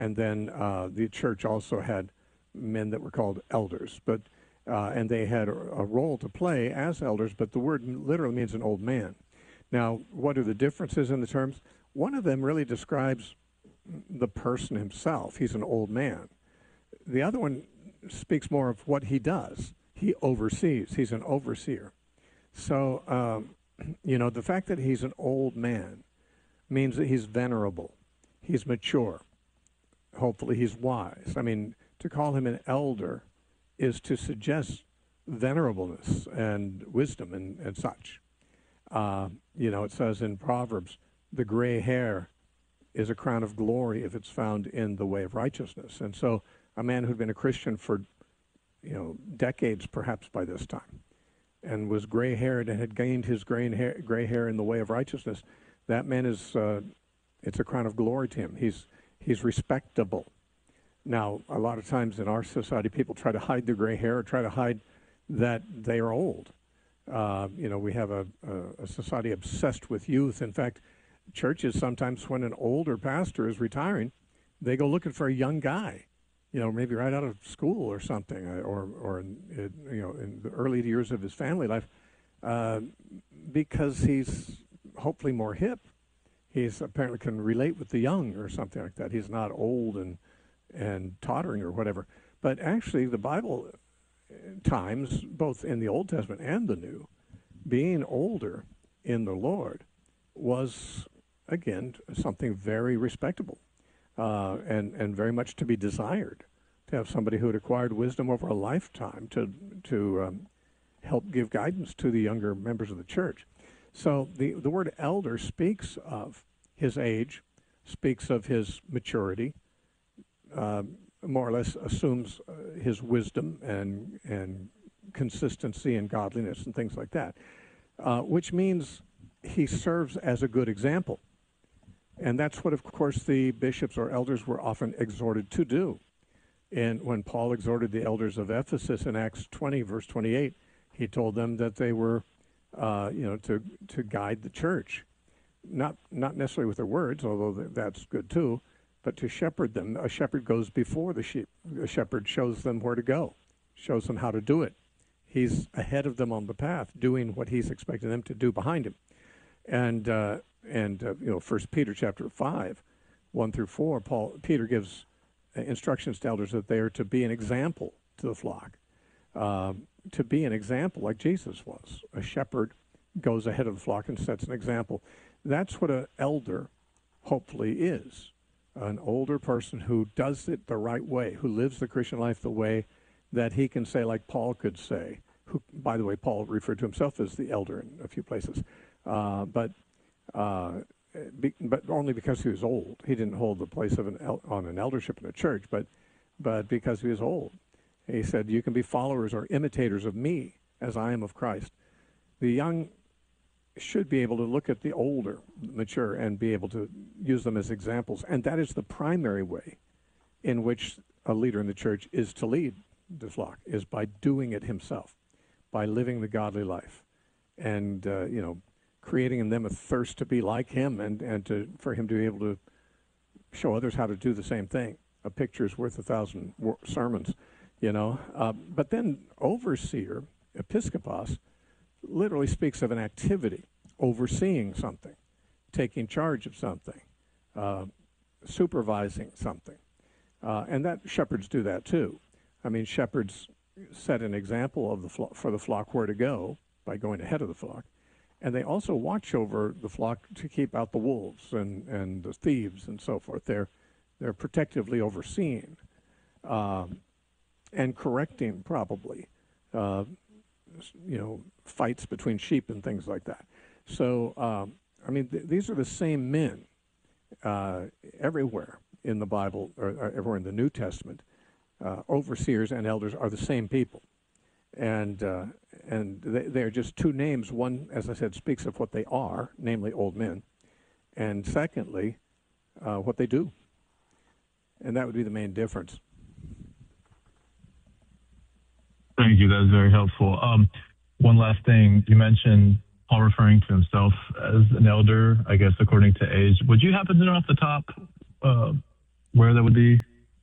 And then the church also had men that were called elders, but and they had a role to play as elders, but the word literally means an old man. Now, what are the differences in the terms? One of them really describes the person himself. He's an old man. The other one speaks more of what he does. He oversees. He's an overseer. So, the fact that he's an old man means that he's venerable, he's mature, hopefully he's wise. I mean, to call him an elder is to suggest venerableness and wisdom and such. It says in Proverbs, the gray hair is a crown of glory if it's found in the way of righteousness. And so a man who'd been a Christian for, decades perhaps by this time, and was gray-haired and had gained his gray hair in the way of righteousness, that man is, it's a crown of glory to him. He's respectable. Now, a lot of times in our society, people try to hide their gray hair or try to hide that they are old. We have a society obsessed with youth. In fact, churches sometimes, when an older pastor is retiring, they go looking for a young guy, maybe right out of school or something, or in the early years of his family life, because he's hopefully more hip. He's apparently can relate with the young or something like that. He's not old and tottering or whatever. But actually, the Bible times, both in the Old Testament and the New, being older in the Lord was, again, something very respectable and very much to be desired, to have somebody who had acquired wisdom over a lifetime to help give guidance to the younger members of the church. So the word elder speaks of his age, speaks of his maturity, more or less assumes his wisdom and consistency and godliness and things like that, which means he serves as a good example. And that's what, of course, the bishops or elders were often exhorted to do. And when Paul exhorted the elders of Ephesus in Acts 20, verse 28, he told them that they were to guide the church, not necessarily with their words, although that's good too, but to shepherd them. A shepherd goes before the sheep. A shepherd shows them where to go, shows them how to do it. He's ahead of them on the path, doing what he's expecting them to do behind him. And 1 Peter chapter 5, 1 through 4, Peter gives instructions to elders that they are to be an example to the flock. To be an example like Jesus was. A shepherd goes ahead of the flock and sets an example. That's what an elder hopefully is. An older person who does it the right way, who lives the Christian life the way that he can say, like Paul could say, who, by the way, Paul referred to himself as the elder in a few places, but only because he was old. He didn't hold the place of on an eldership in a church, but because he was old. He said, you can be followers or imitators of me as I am of Christ. The young should be able to look at the older, mature, and be able to use them as examples. And that is the primary way in which a leader in the church is to lead the flock, is by doing it himself, by living the godly life, and creating in them a thirst to be like him, and for him to be able to show others how to do the same thing. A picture is worth 1,000 sermons. But then overseer, episkopos, literally speaks of an activity, overseeing something, taking charge of something, supervising something. And that shepherds do that too. I mean, shepherds set an example of for the flock where to go by going ahead of the flock. And they also watch over the flock to keep out the wolves and the thieves and so forth. They're protectively overseen. And correcting probably, fights between sheep and things like that. So, these are the same men everywhere in the Bible, or everywhere in the New Testament. Overseers and elders are the same people. And they're just two names. One, as I said, speaks of what they are, namely old men. And secondly, what they do. And that would be the main difference. Thank you. That was very helpful. One last thing. You mentioned Paul referring to himself as an elder, I guess, according to age. Would you happen to know off the top where that would be?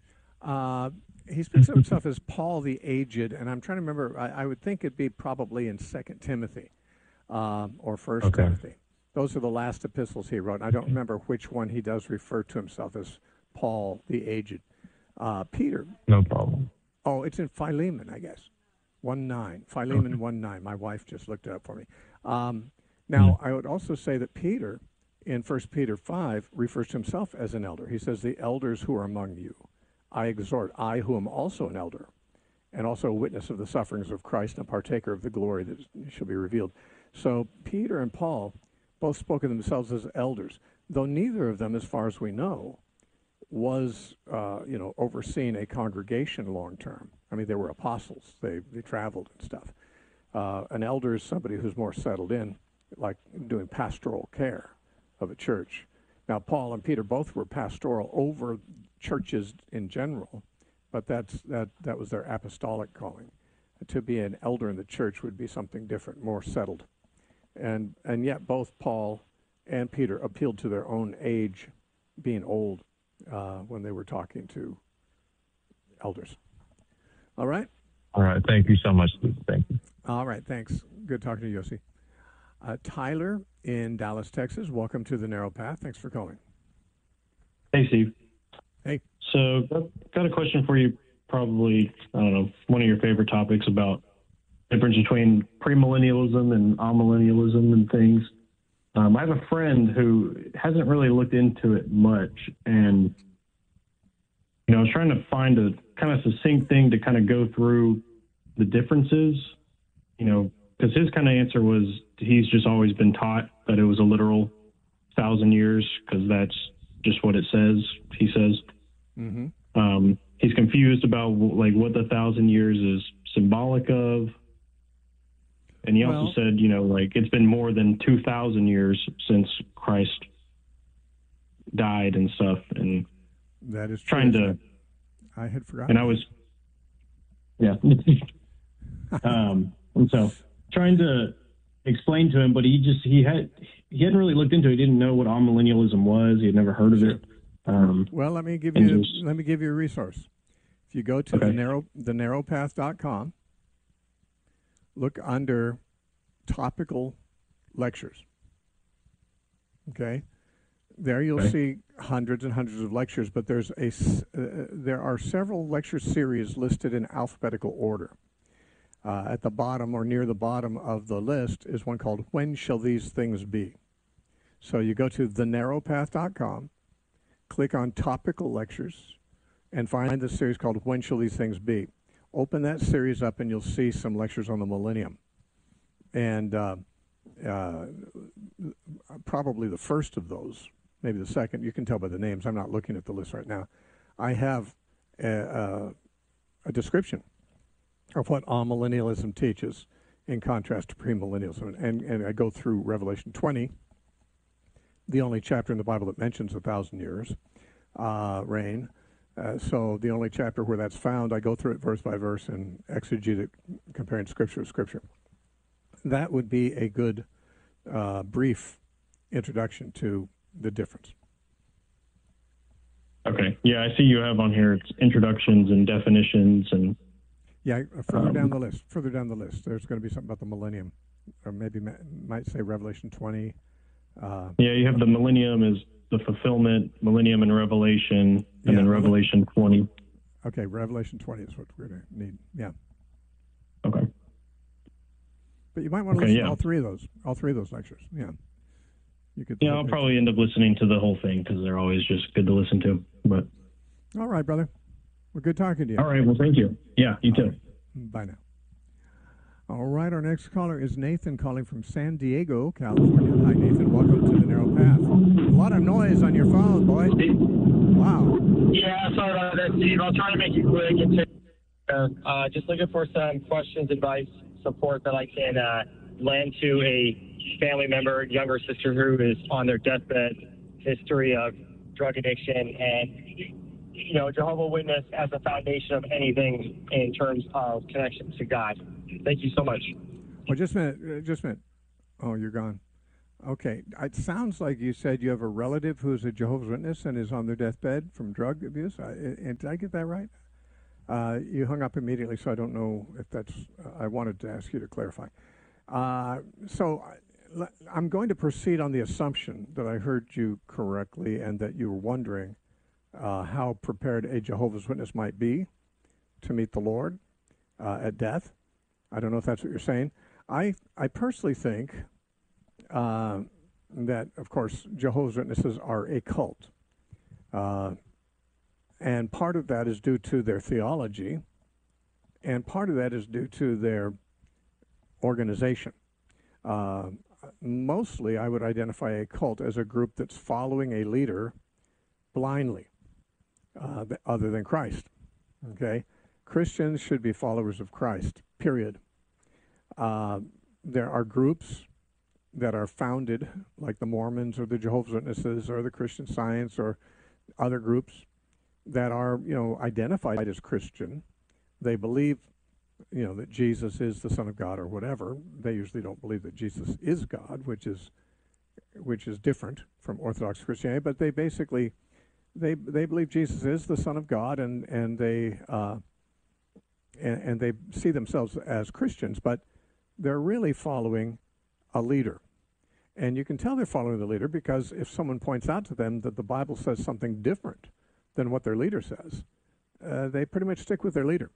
He speaks of himself as Paul the Aged, and I'm trying to remember. I would think it'd be probably in Second Timothy or First Okay. Timothy. Those are the last epistles he wrote. I don't remember which one he does refer to himself as Paul the Aged. Peter. No problem. Oh, it's in Philemon, I guess. 1:9. Philemon 1:9. My wife just looked it up for me. Now, I would also say that Peter, in 1 Peter 5, refers to himself as an elder. He says, "The elders who are among you, I exhort, I who am also an elder, and also a witness of the sufferings of Christ and a partaker of the glory that shall be revealed." So Peter and Paul both spoke of themselves as elders, though neither of them, as far as we know, was overseeing a congregation long term. I mean, they were apostles. They traveled and stuff. An elder is somebody who's more settled in, like doing pastoral care of a church. Now, Paul and Peter both were pastoral over churches in general, but that was their apostolic calling. To be an elder in the church would be something different, more settled. And yet both Paul and Peter appealed to their own age, being old, when they were talking to elders. All right? All right. Thank you so much, Steve. Thank you. All right. Thanks. Good talking to you, Yossi. Tyler in Dallas, Texas. Welcome to the Narrow Path. Thanks for calling. Hey, Steve. Hey. So, got a question for you. Probably, I don't know, one of your favorite topics about the difference between premillennialism and amillennialism and things. I have a friend who hasn't really looked into it much, and I was trying to find a kind of succinct thing to kind of go through the differences. Because his kind of answer was he's just always been taught that it was a literal 1,000 years, because that's just what it says. He says. Mm-hmm. He's confused about what the 1,000 years is symbolic of. And he also said, it's been more than 2,000 years since Christ died and stuff. And that is trying true. to, I had forgotten. and I was, yeah. And so trying to explain to him, but he hadn't really looked into it. He didn't know what amillennialism was. He had never heard of it. Well, let me give you a resource. If you go to thenarrowpath.com, look under topical lectures. Okay, there you'll see hundreds and hundreds of lectures, but there are several lecture series listed in alphabetical order. At the bottom or near the bottom of the list is one called "When Shall These Things Be?" So you go to thenarrowpath.com, click on topical lectures, and find the series called "When Shall These Things Be?" Open that series up and you'll see some lectures on the millennium. And probably the first of those, maybe the second, you can tell by the names. I'm not looking at the list right now. I have a description of what amillennialism teaches in contrast to premillennialism. And I go through Revelation 20, the only chapter in the Bible that mentions 1,000 years reign. So the only chapter where that's found, I go through it verse by verse and exegete it, comparing scripture to scripture. That would be a good brief introduction to the difference. Okay. Yeah, I see you have on here it's introductions and definitions and. Yeah, further down the list, there's going to be something about the millennium, or maybe might say Revelation 20. Yeah, you have the millennium is the fulfillment, millennium and Revelation, and then Revelation 20. Okay, Revelation 20 is what we're going to need. Yeah. Okay. But you might want to listen to all three of those lectures. Yeah. You could. Yeah, I'll probably end up listening to the whole thing because they're always just good to listen to. But. All right, brother. Well, good talking to you. All right. Well, thank you. Yeah, you too. Right. Bye now. All right, our next caller is Nathan calling from San Diego, California. Hi, Nathan. Welcome to the Narrow Path. A lot of noise on your phone, boy. Wow. Yeah, sorry about that, Steve. I'll try to make it quick. Just looking for some questions, advice, support that I can lend to a family member, younger sister who is on their deathbed, history of drug addiction, and Jehovah's Witness as a foundation of anything in terms of connection to God. Thank you so much. Well, just a minute. Oh, you're gone. Okay, it sounds like you said you have a relative who's a Jehovah's Witness and is on their deathbed from drug abuse. And did I get that right? You hung up immediately, so I don't know if that's. I wanted to ask you to clarify. I'm going to proceed on the assumption that I heard you correctly and that you were wondering how prepared a Jehovah's Witness might be to meet the Lord at death. I don't know if that's what you're saying. I personally think that, of course, Jehovah's Witnesses are a cult. And part of that is due to their theology, and part of that is due to their organization. Mostly, I would identify a cult as a group that's following a leader blindly, other than Christ. Okay? Christians should be followers of Christ, period. There are groups that are founded, like the Mormons or the Jehovah's Witnesses or the Christian Science or other groups that are, identified as Christian. They believe, that Jesus is the Son of God or whatever. They usually don't believe that Jesus is God, which is different from Orthodox Christianity. But they basically, they believe Jesus is the Son of God, and they see themselves as Christians, but they're really following a leader. And you can tell they're following the leader because if someone points out to them that the Bible says something different than what their leader says, they pretty much stick with their leader.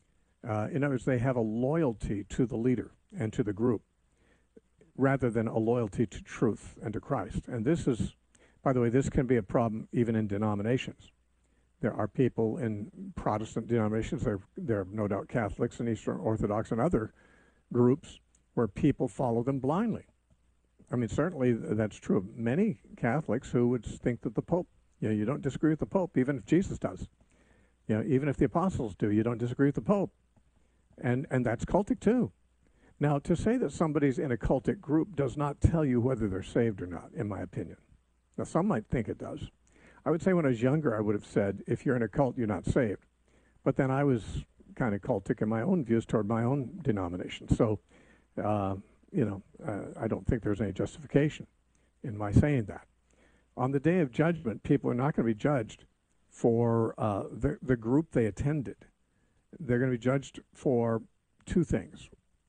In other words, they have a loyalty to the leader and to the group rather than a loyalty to truth and to Christ. And this is, by the way, this can be a problem even in denominations. There are people in Protestant denominations, there are no doubt Catholics and Eastern Orthodox and other groups where people follow them blindly. I mean, certainly that's true of many Catholics who would think that the Pope, you don't disagree with the Pope, even if Jesus does. Even if the apostles do, you don't disagree with the Pope. And that's cultic too. Now, to say that somebody's in a cultic group does not tell you whether they're saved or not, in my opinion. Now, some might think it does. I would say when I was younger, I would have said, if you're in a cult, you're not saved. But then I was kind of cultic in my own views toward my own denomination. So, I don't think there's any justification in my saying that. On the day of judgment, people are not going to be judged for the group they attended. They're going to be judged for two things,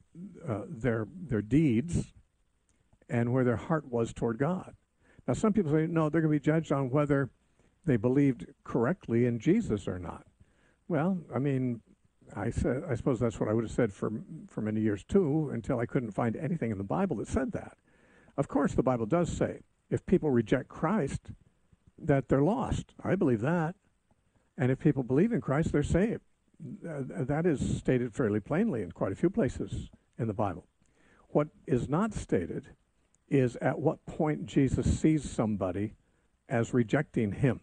their deeds and where their heart was toward God. Now, some people say, no, they're going to be judged on whether they believed correctly in Jesus or not. Well, I mean, I suppose that's what I would have said for many years too, until I couldn't find anything in the Bible that said that. Of course, the Bible does say, if people reject Christ, that they're lost. I believe that. And if people believe in Christ, they're saved. That is stated fairly plainly in quite a few places in the Bible. What is not stated is at what point Jesus sees somebody as rejecting him.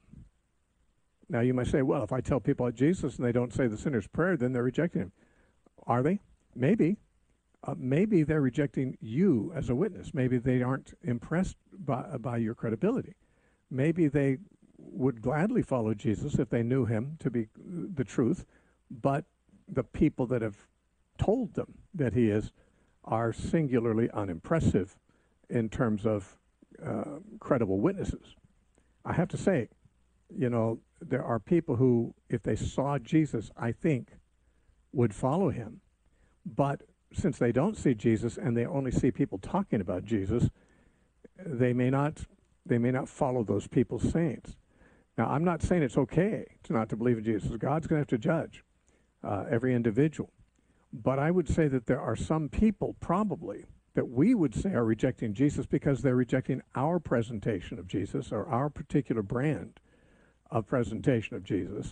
Now, you might say, well, if I tell people about Jesus and they don't say the sinner's prayer, then they're rejecting him. Are they? Maybe. Maybe they're rejecting you as a witness. Maybe they aren't impressed by your credibility. Maybe they would gladly follow Jesus if they knew him to be the truth, but the people that have told them that he is are singularly unimpressive in terms of credible witnesses. I have to say, there are people who, if they saw Jesus, I think, would follow him. But since they don't see Jesus and they only see people talking about Jesus, they may not follow those people's sayings. Now, I'm not saying it's okay not to believe in Jesus. God's going to have to judge every individual. But I would say that there are some people probably that we would say are rejecting Jesus because they're rejecting our presentation of Jesus or our particular brand of presentation of Jesus.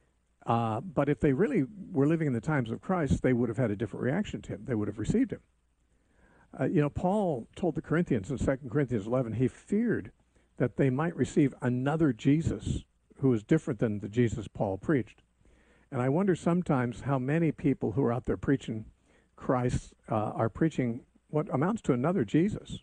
But if they really were living in the times of Christ, they would have had a different reaction to him. They would have received him. Paul told the Corinthians in 2 Corinthians 11, he feared that they might receive another Jesus who is different than the Jesus Paul preached. And I wonder sometimes how many people who are out there preaching Christ are preaching what amounts to another Jesus.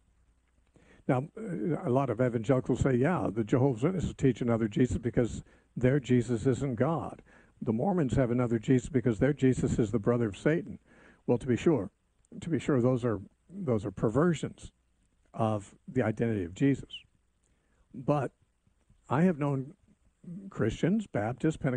Now, a lot of evangelicals say, yeah, the Jehovah's Witnesses teach another Jesus because their Jesus isn't God. The Mormons have another Jesus because their Jesus is the brother of Satan. Well, to be sure, those are perversions of the identity of Jesus. But I have known Christians, Baptists,